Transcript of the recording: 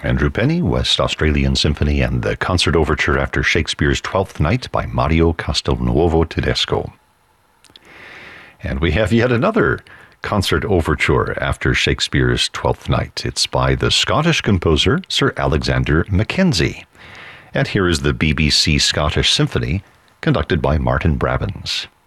Andrew Penny, West Australian Symphony, and the Concert Overture after Shakespeare's Twelfth Night by Mario Castelnuovo Tedesco. And we have yet another Concert Overture after Shakespeare's Twelfth Night. It's by the Scottish composer Sir Alexander Mackenzie. And here is the BBC Scottish Symphony, conducted by Martin Brabbins.